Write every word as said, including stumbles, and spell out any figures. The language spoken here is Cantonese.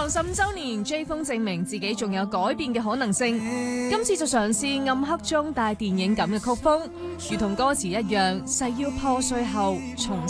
行十五周年，J 風證明自己仲有改變嘅可能性。今次就嘗試暗黑中帶電影感嘅曲風，如同歌詞一樣，誓要破碎後重